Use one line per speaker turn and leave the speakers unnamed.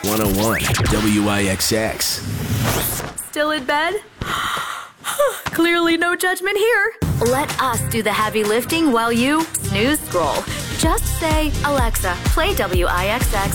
101 WIXX.
Still in bed? Clearly no judgment here. Let us do the heavy lifting while you snooze scroll. Just say, Alexa, play WIXX